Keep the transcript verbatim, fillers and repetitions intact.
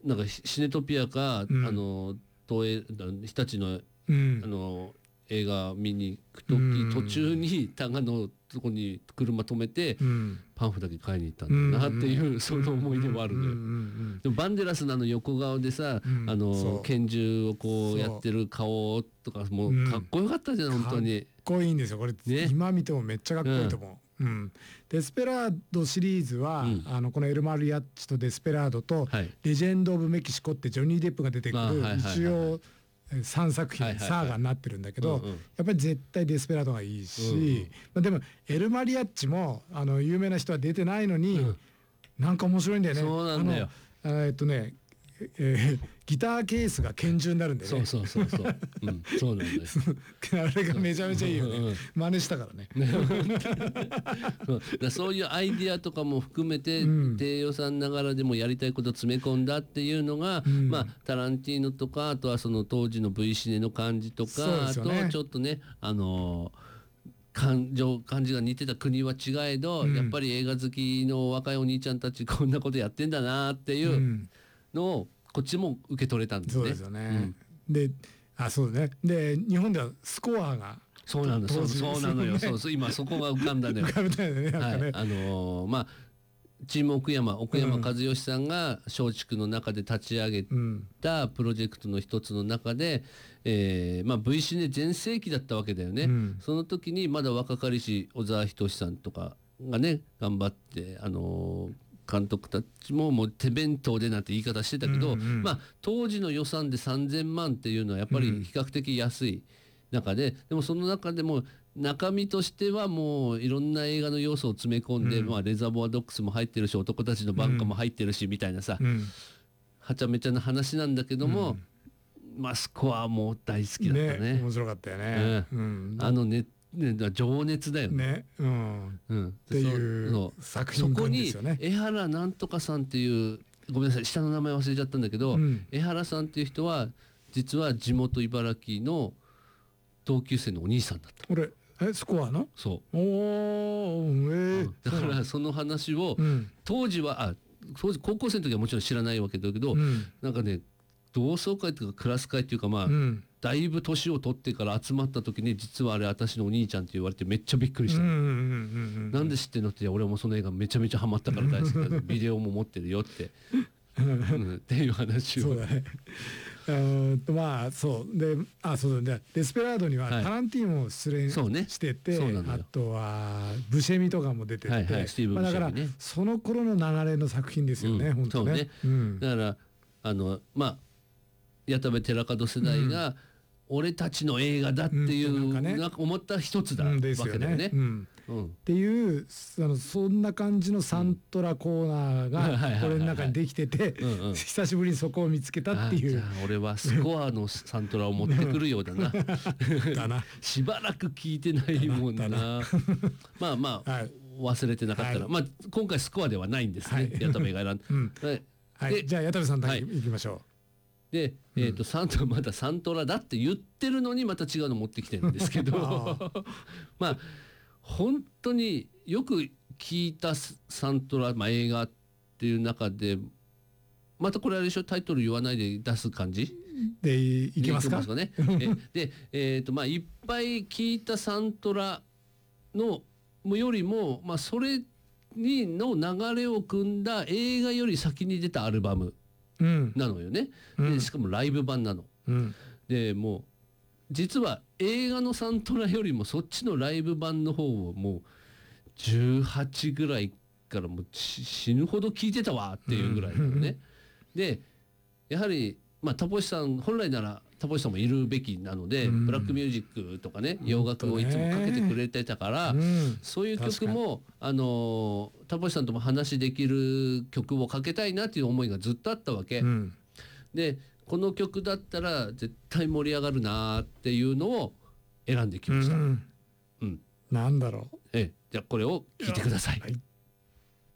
なんかシネトピアか、うん、あの東映日立の、うん、あの映画見に行く時、うん、途中にタガのとこに車止めて、うん、パンフだけ買いに行ったんだなっていう、うん、その思い出もあるんだよ、うん、でもバンデラスのあの横顔でさ、うん、あの拳銃をこうやってる顔とかもうかっこよかったじゃん、うん、本当にかっこいいんですよこれ、ね、今見てもめっちゃかっこいいと思う、うんうん、デスペラードシリーズは、うん、あのこのエル・マリアッチとデスペラードと、はい、レジェンド・オブ・メキシコってジョニー・デップが出てくる一応さんさく品サーガになってるんだけど、やっぱり絶対デスペラードがいいし、うんうんまあ、でもエル・マリアッチもあの有名な人は出てないのに、うん、なんか面白いんだよね。 そうなんだよ。 あのえー、っとねえー、ギターケースが拳銃になるんだよね。 そうそうそうそう、うん、そうなんですあれがめちゃめちゃいいよね、うんうん、真似したからねそう、そういうアイディアとかも含めて、うん、低予算ながらでもやりたいこと詰め込んだっていうのが、うん、まあタランティーノとかあとはその当時の V シネの感じとか、ね、あとちょっとねあのー感情感じが似てた国は違えど、うん、やっぱり映画好きの若いお兄ちゃんたちこんなことやってんだなっていうのをこっちも受け取れたんですね。 そうですよね、うん、であそうねで日本ではスコアがそうなのそうそうなのよ、ね、そうそう今そこが浮かんだのよ。 浮かんだよね、なんかね、 はい、あのー、まあチーム奥山奥山和義さんが松竹の中で立ち上げたプロジェクトの一つの中で、えーまあ、V シネ全盛期だったわけだよね、うん、その時にまだ若かりし小沢仁志さんとかがね頑張って、あのー、監督たちももう手弁当でなんて言い方してたけど、うんうん、まあ、当時の予算でさんぜんまんっていうのはやっぱり比較的安い中で、でもその中でも中身としてはもういろんな映画の要素を詰め込んで、うんまあ、レザーボアドッグスも入ってるし男たちのバンカも入ってるしみたいなさ、うん、はちゃめちゃな話なんだけども、うん、まあスコアも大好きだったね。 ね面白かったよね、 うん、あのねね情熱だよね。 ね、うんうん、っていう作品なんですよね。 そこに江原なんとかさんっていうごめんなさい下の名前忘れちゃったんだけど、うん、江原さんっていう人は実は地元茨城の同級生のお兄さんだった。 俺えスコアのそうおー、えー、 だからその話を、うん、当時はあ当時高校生の時はもちろん知らないわけだけど、うん、なんかね同窓会というかクラス会っていうかまあ、うん、だいぶ年を取ってから集まった時に実はあれ私のお兄ちゃんって言われてめっちゃびっくりした、なんで知ってんのって俺もその映画めちゃめちゃハマったから大好きだビデオも持ってるよってうん、っていう話をそうだねうんとまあそうであそうだねデスペラードにはタランティーノも出演してて、はいね、あとはブシェミとかも出てて、はいはい、スティーブン・ブシェミね、まあ、だからその頃の流れの作品ですよね、うん、本当ね、そうね、うん、 だからあのまあ矢田部寺門世代が、うん俺たちの映画だっていう、うん、なんかね、なんか思った一つだ、うん、わけだよね。うんうん、っていうあのそんな感じのサントラコーナーが俺の中にできてて久しぶりにそこを見つけたっていう。 じゃあ俺はスコアのサントラを持ってくるようだなだなしばらく聞いてないもんなまあまあ、はい、忘れてなかったら、はい、まあ今回スコアではないんですね、はい、矢田部が選んで、うんはいはい、じゃあ矢田部さんだけいきましょう、はいでえー、とサントラまだサントラだって言ってるのにまた違うの持ってきてるんですけどまあ本当によく聞いたサントラ、まあ、映画っていう中でまたこれあれでしょタイトル言わないで出す感じでいきますかねえで、えーとまあ、いっぱい聞いたサントラのよりも、まあ、それにの流れを組んだ映画より先に出たアルバムなのよね、うん、でしかもライブ版なの、うん、でもう実は映画のサントラよりもそっちのライブ版の方をもうじゅうはちぐらいからもう死ぬほど聴いてたわっていうぐらいなのね、うん、でやはりまあタポシさん本来ならタポシさんもいるべきなので、うん、ブラックミュージックとかね洋楽をいつもかけてくれてたから、うん、そういう曲もあのタポシさんとも話できる曲をかけたいなっていう思いがずっとあったわけ、うん、でこの曲だったら絶対盛り上がるなっていうのを選んできました、うんうん、なんだろうええじゃあこれを聴いてください、 はい。